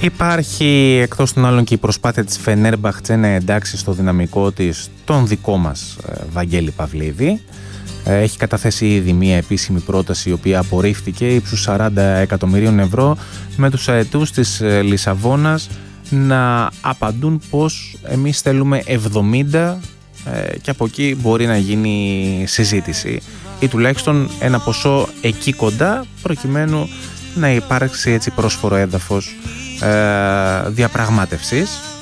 Υπάρχει εκτός των άλλων και η προσπάθεια της Φενέρμπαχτσε να εντάξει στο δυναμικό της τον δικό μας Βαγγέλη Παυλίδη. Έχει καταθέσει ήδη μια επίσημη πρόταση η οποία απορρίφθηκε ύψους 40 εκατομμυρίων ευρώ με τους αετούς της Λισαβόνας να απαντούν πως εμείς θέλουμε 70 και από εκεί μπορεί να γίνει συζήτηση ή τουλάχιστον ένα ποσό εκεί κοντά προκειμένου να υπάρξει έτσι πρόσφορο έδαφος διαπραγμάτευσης.